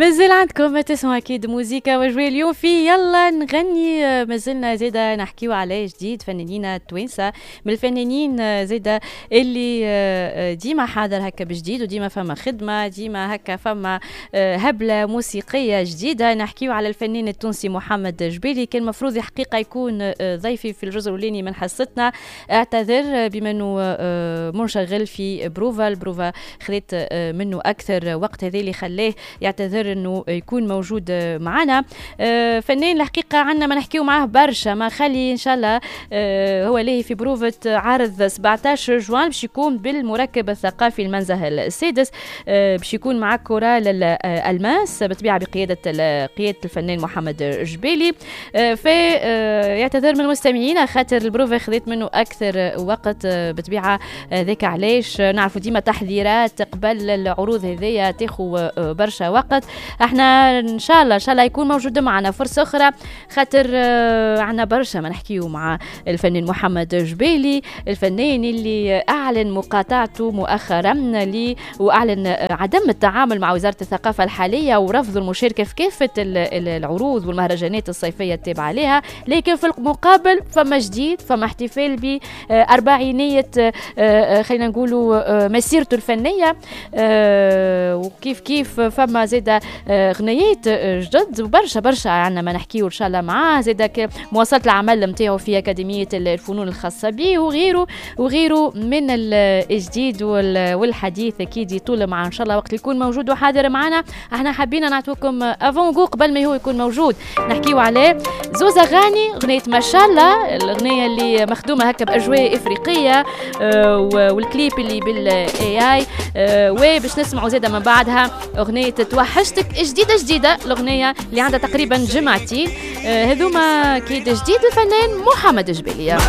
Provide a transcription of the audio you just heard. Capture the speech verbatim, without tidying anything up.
مازال عندكم ما تسمعوا اكيد موزيكا وجوي اليوم في يلا نغني. مازلنا زيدا نحكيو على جديد فنانين التوانسه من الفنانين زيدا اللي ديما حاضر هكا بجديد وديما فما خدمه ديما هكا فما هبله موسيقيه جديده. نحكيو على الفنان التونسي محمد جبيلي كان المفروض حقيقه يكون ضيفي في الجزء الاولاني من حصتنا، اعتذر بما انه منشغل في بروفا البروفا خذت منه اكثر وقت، هذا اللي خلاه يعتذر انه يكون موجود معنا. فنان الحقيقه عندنا ما نحكيو معاه برشا، ما خلي ان شاء الله هو لاهي في بروفة عرض سبعطاش جوان باش يكون بالمركب الثقافي المنزه السادس، باش يكون مع كورال الالماس بطبيعه بقياده قياده الفنان محمد جبيلي. فيعتذر من المستمعين خاطر البروفة خذت منه اكثر وقت بطبيعه، ذاك علاش نعرفوا ديما تحذيرات قبل العروض هذيا تاخذ برشا وقت. احنا ان شاء الله ان شاء الله يكون موجود معنا فرصه اخرى خاطر عنا برشا ما نحكيو مع الفنان محمد جبيلي، الفنان اللي اعلن مقاطعته مؤخرا لي واعلن عدم التعامل مع وزاره الثقافه الحاليه ورفض المشاركه في كافه العروض والمهرجانات الصيفيه التابعه لها، لكن في المقابل فما جديد، فما احتفال بأربعينية خلينا نقولوا مسيرته الفنيه، وكيف كيف فما زيدا غنيات جدد وبرشا برشا عنا ما نحكيو ان شاء الله معاه. زيدا مواصله العمل نتاعو في اكاديميه الفنون الخاصه به وغيره وغيره من الجديد والحديث اكيد يطول معاه ان شاء الله وقت يكون موجود وحاضر معنا. احنا حابين نعطوكم افونغو قبل ما هو يكون موجود نحكيو عليه زوز اغاني، اغنيه ما شاء الله الاغنيه اللي مخدومه هكا باجواء افريقيه والكليب اللي بالاي اي، وباش نسمعوا زيدا من بعدها اغنيه توحشتك جديده جديده الاغنيه اللي عندها تقريبا جمعتين. هذوما كيد جديد الفنان محمد جبيلي.